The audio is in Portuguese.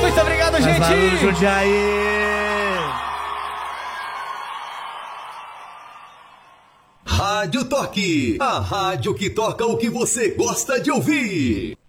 Muito obrigado, gente. Valeu, Jundiaí. Rádio Toque, a rádio que toca o que você gosta de ouvir.